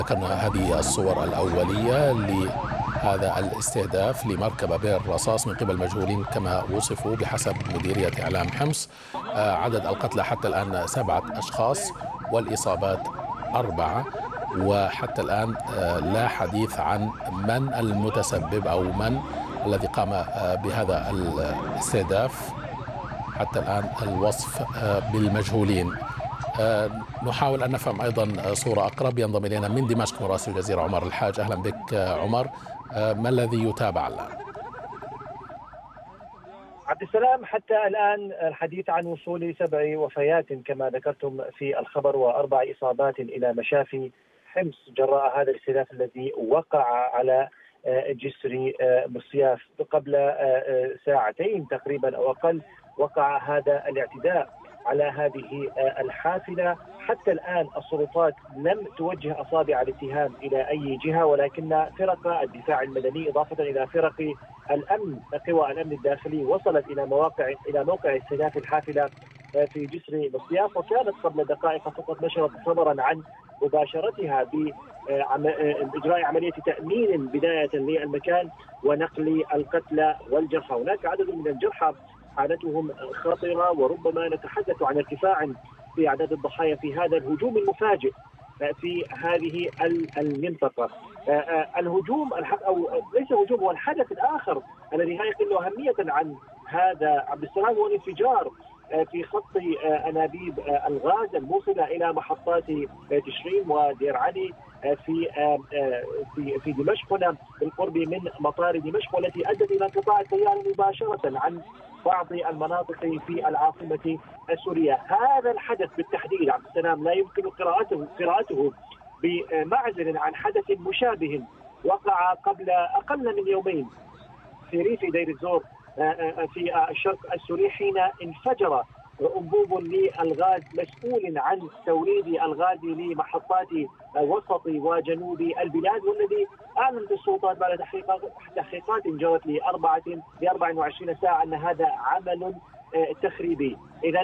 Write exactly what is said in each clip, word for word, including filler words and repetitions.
ذكرنا هذه الصور الأولية لهذا الاستهداف لمركبة بئر رصاص من قبل مجهولين كما وصفوا بحسب مديرية إعلام حمص. عدد القتلى حتى الآن سبعة أشخاص والإصابات أربعة، وحتى الآن لا حديث عن من المتسبب أو من الذي قام بهذا الاستهداف. حتى الآن الوصف بالمجهولين. نحاول أن نفهم أيضا صورة أقرب. ينضم إلينا من دمشق مراسل الجزيرة عمر الحاج. أهلا بك عمر، ما الذي يتابع الآن؟ عبد السلام، حتى الآن الحديث عن وصول سبع وفيات كما ذكرتم في الخبر وأربع إصابات إلى مشافي حمص جراء هذا الاستهداف الذي وقع على جسر مصياف قبل ساعتين تقريبا أو أقل. وقع هذا الاعتداء على هذه الحافلة. حتى الآن السلطات لم توجه أصابع الاتهام إلى أي جهة، ولكن فرق الدفاع المدني إضافة إلى فرق الأمن قوى الأمن الداخلي وصلت إلى مواقع إلى موقع استهداف الحافلة في جسر مصياف، وكانت قبل دقائق فقط نشرت خبرا عن مباشرتها بإجراء عملية تأمين بداية للمكان ونقل القتلى والجرحى. هناك عدد من الجرحى حالتهم خطرة، وربما نتحدث عن ارتفاع في أعداد الضحايا في هذا الهجوم المفاجئ في هذه المنطقة. الهجوم أو ليس هجوم، هو الحدث الآخر الذي لا يقل أهمية عن هذا عبد السلام هو الانفجار في خط أنابيب الغاز الموصلة إلى محطات تشرين ودير علي في في في دمشق هنا بالقرب من مطار دمشق، والتي أدت إلى انقطاع التيار مباشرة عن بعض المناطق في العاصمة السورية. هذا الحدث بالتحديد عبد السلام لا يمكن قراءته قراءته بمعزل عن حدث مشابه وقع قبل أقل من يومين في ريف دير الزور في الشرق السوري، حين انفجر أنبوب للغاز مسؤول عن توريد الغاز لمحطات وسط وجنوب البلاد، والذي أعلنت السلطات بعد تحقيقات تحقيقات جرت لأربعة لأربع وعشرين ساعة أن هذا عمل تخريبي. إذا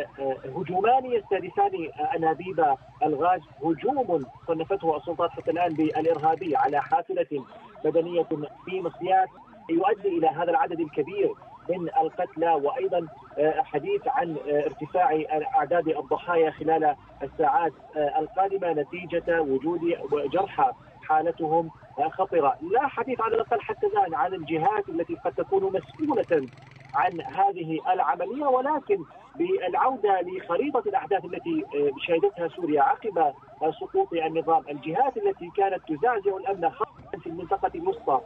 هجومان يستهدفان أنابيب الغاز، هجوم صنفته السلطات حتى الآن بالإرهابي على حافلة مدنية في مصياف يؤدي إلى هذا العدد الكبير من القتلى، وأيضا حديث عن ارتفاع أعداد الضحايا خلال الساعات القادمة نتيجة وجود جرحى حالتهم خطرة. لا حديث على الأقل حتى الآن عن الجهات التي قد تكون مسؤولة عن هذه العملية، ولكن بالعودة لخريطة الأحداث التي شهدتها سوريا عقب سقوط النظام، الجهات التي كانت تزعزع الأمن خاصة في المنطقة الوسطى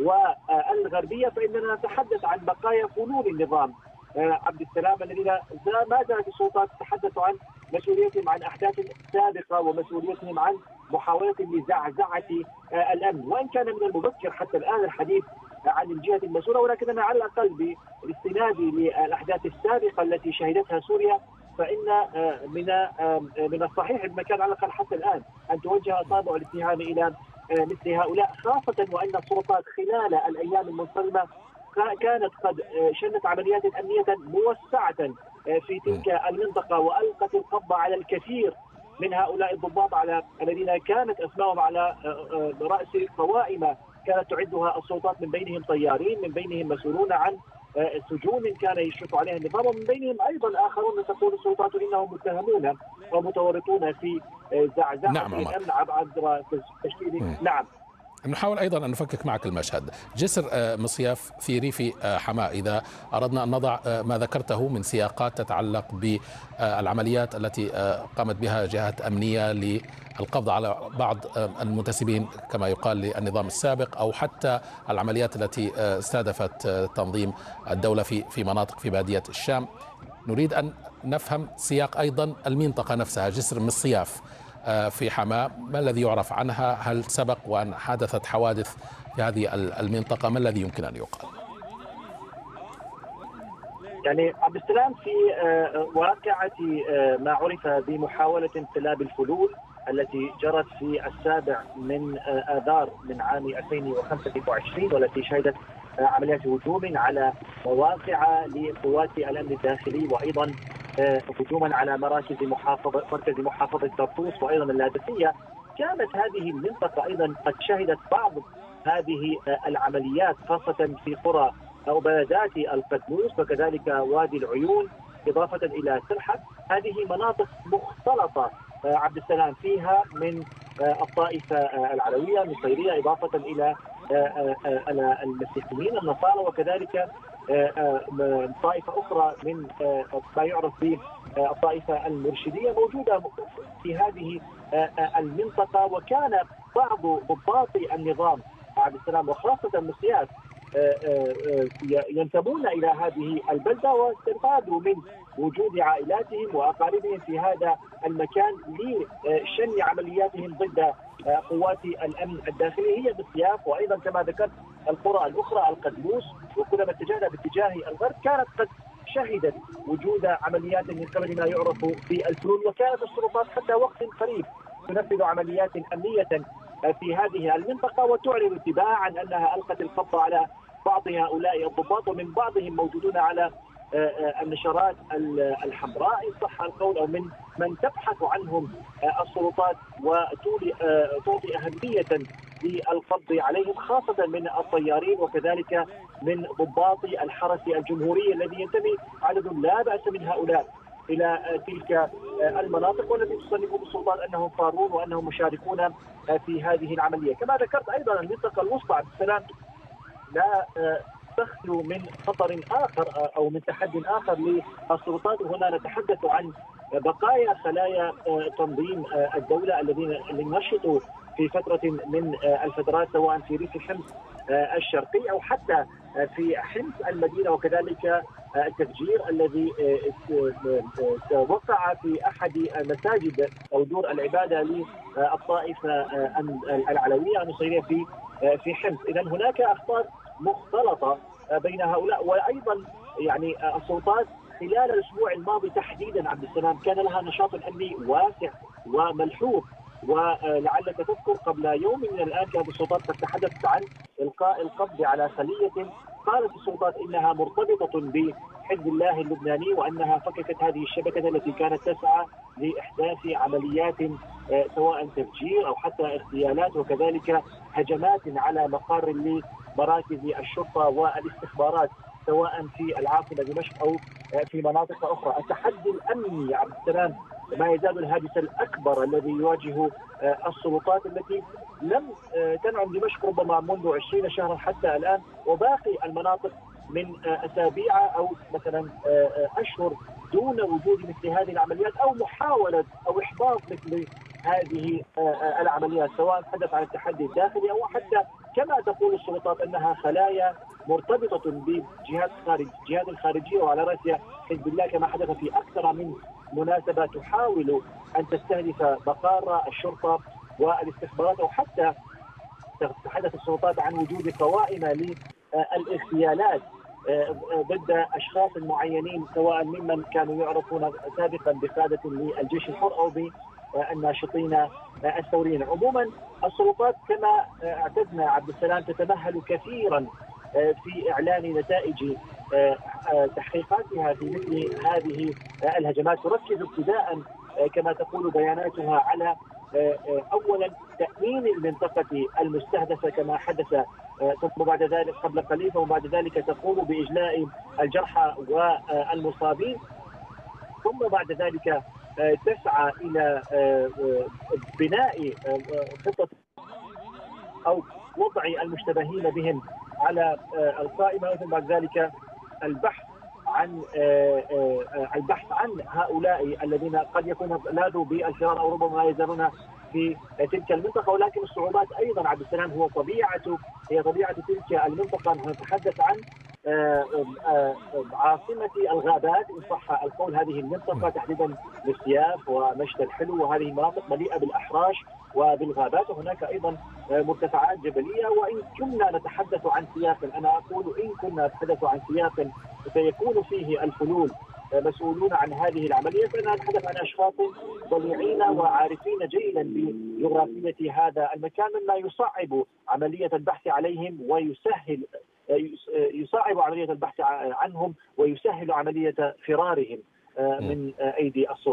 والغربية، فإننا نتحدث عن بقايا فنون النظام عبد السلام الذين ما زالت السلطات تتحدث عن مسؤوليتهم عن أحداث سابقة ومسؤوليتهم عن محاولة لزعزعة الأمن، وإن كان من المبكر حتى الآن الحديث عن الجهة المسؤولة، ولكننا على الأقل بالاستناد للأحداث السابقة التي شهدتها سوريا فإن من من الصحيح المكان على الأقل حتى الآن أن توجه أصابع الاتهام إلى مثل هؤلاء، خاصة وأن السلطات خلال الأيام المنصرمة كانت قد شنت عمليات أمنية موسعة في تلك المنطقة، وألقت القبض على الكثير من هؤلاء الضباط على الذين كانت أسمائهم على رأس قوائم كانت تعدها السلطات، من بينهم طيارين، من بينهم مسؤولون عن سجون كان يشرف عليها النظام، ومن بينهم أيضا آخرون تقول السلطات إنهم متهمون ومتورطون في زعزعة نعم الأمن عبر تشكيل. نعم، نحاول أيضا أن نفكك معك المشهد. جسر مصياف في ريف حماة، إذا أردنا أن نضع ما ذكرته من سياقات تتعلق بالعمليات التي قامت بها جهات أمنية للقبض على بعض المنتسبين كما يقال للنظام السابق، أو حتى العمليات التي استهدفت تنظيم الدولة في في مناطق في بادية الشام، نريد أن نفهم سياق أيضا المنطقة نفسها. جسر مصياف في حماة، ما الذي يعرف عنها؟ هل سبق وأن حدثت حوادث في هذه المنطقة؟ ما الذي يمكن أن يقال؟ يعني عبد السلام في واقعة ما عرف بمحاولة انقلاب الفلول التي جرت في السابع من آذار من عام ألفين وخمسة وعشرين، والتي شهدت عمليات هجوم على مواقع لقوات الأمن الداخلي، وأيضا هجوما على مراكز محافظة مركز محافظة طرطوس وأيضا اللاذقية. كانت هذه المنطقة أيضا قد شهدت بعض هذه العمليات خاصة في قرى أو بلدات القدوس وكذلك وادي العيون إضافة إلى سرحة. هذه مناطق مختلطة عبد السلام، فيها من الطائفة العلوية النصيرية إضافة إلى المسيحيين النصارى وكذلك طائفة أخرى من ما يعرف بالطائفة المرشدية موجودة في هذه المنطقة. وكان بعض ضباط النظام عبد السلام وخاصة المسيات ينتمون إلى هذه البلدة واستفادوا من وجود عائلاتهم وأقاربهم في هذا المكان لشن عملياتهم ضد قوات الأمن الداخلي هي بالسياف. وأيضا كما ذكرت القرى الأخرى القدوس، وكلما اتجهنا باتجاه الغرب كانت قد شهدت وجود عمليات من قبل ما يعرف في الفلول، وكانت السلطات حتى وقت قريب تنفذ عمليات أمنية في هذه المنطقة وتعلن تباعا أنها ألقت القبض على بعض هؤلاء الضباط، ومن بعضهم موجودون على النشرات الحمراء إن صح القول، أو من من تبحث عنهم السلطات وتعطي أهمية للقبض عليهم، خاصة من الطيارين وكذلك من ضباط الحرس الجمهوري الذي ينتمي عدد لا بأس من هؤلاء إلى تلك المناطق والتي تصنفهم السلطات أنهم فارون وأنهم مشاركون في هذه العملية. كما ذكرت أيضا المنطقة الوسطى عبد السلام لا تخلو من خطر آخر أو من تحدي آخر للسلطات، وهنا نتحدث عن بقايا خلايا تنظيم الدولة الذين نشطوا في فترة من الفترات سواء في ريف حمص الشرقي أو حتى في حمص المدينة، وكذلك التفجير الذي وقع في أحد مساجد أو دور العبادة للطائفة العلوية النصيرية في في حمص. إذا هناك أخطار مختلطة بين هؤلاء. وأيضا يعني السلطات خلال الأسبوع الماضي تحديدا عبد السلام كان لها نشاط أمني واسع وملحوظ، ولعلك تذكر قبل يوم من الآن كانت السلطات قد تحدثت عن إلقاء القبض على خلية قالت السلطات إنها مرتبطة بحزب الله اللبناني، وأنها فككت هذه الشبكة التي كانت تسعى لإحداث عمليات سواء تفجير أو حتى اغتيالات وكذلك هجمات على مقر لمراكز الشرطة والاستخبارات سواء في العاصمة دمشق أو في مناطق أخرى. التحدي الأمني يا عبد السلام ما يزال الهاجس الأكبر الذي يواجه السلطات التي لم تنعم دمشق ربما منذ عشرين شهرا حتى الآن، وباقي المناطق من أسابيع أو مثلا أشهر دون وجود مثل هذه العمليات أو محاولة أو إحباط مثل هذه العمليات، سواء حدث عن التحدي الداخلي أو حتى كما تقول السلطات أنها خلايا مرتبطة بجهات خارج جهات الخارجية وعلى رأسها حزب الله، كما حدث في أكثر من مناسبة تحاول أن تستهدف مقار الشرطة والاستخبارات، أو حتى تتحدث السلطات عن وجود قوائم للاغتيالات ضد أشخاص معينين سواء ممن كانوا يعرفون سابقا بقادة للجيش الحر أو بالناشطين الثوريين. عموما السلطات كما اعتدنا عبد السلام تتمهل كثيرا في إعلان نتائج تحقيقاتها في مثل هذه الهجمات، تركز ابتداء كما تقول بياناتها على اولا تامين المنطقه المستهدفه كما حدث، ثم بعد ذلك قبل قليل وبعد ذلك تقوم باجلاء الجرحى والمصابين، ثم بعد ذلك تسعى الى بناء خطه او وضع المشتبهين بهم على القائمه، ثم بعد ذلك البحث عن البحث عن هؤلاء الذين قد يكونوا لاذوا بالفرار او ربما لا يزالون في تلك المنطقه. ولكن الصعوبات ايضا عبد السلام هو طبيعه هي طبيعه تلك المنطقه. نتحدث عن عاصمه الغابات ان صح القول، هذه المنطقه تحديدا بالسياف ومشت الحلو، وهذه المناطق مليئه بالاحراش وبالغابات، وهناك ايضا مرتفعات جبليه. وان كنا نتحدث عن سياق، انا اقول ان كنا نتحدث عن سياق سيكون فيه الفلول مسؤولون عن هذه العمليه، فانا نتحدث عن اشخاص ضليعين وعارفين جيدا بجغرافيه هذا المكان، مما يصعب عمليه البحث عليهم ويسهل يصعب عمليه البحث عنهم ويسهل عمليه فرارهم من ايدي السلطات.